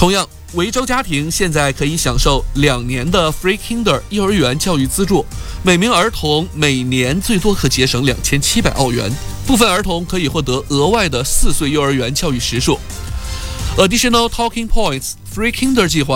同样，维州家庭现在可以享受2年的 Free Kinder 幼儿园教育资助，每名儿童每年最多可节省2700澳元。部分儿童可以获得额外的4岁幼儿园教育时数。Additional Talking Points Free Kinder 计划